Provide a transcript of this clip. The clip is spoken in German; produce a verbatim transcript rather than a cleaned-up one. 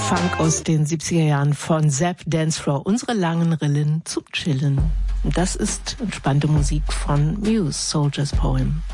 Funk aus den siebziger Jahren von Zapp Dancefloor. Unsere langen Rillen zum Chillen. Das ist entspannte Musik von Muse, Soldier's Poem.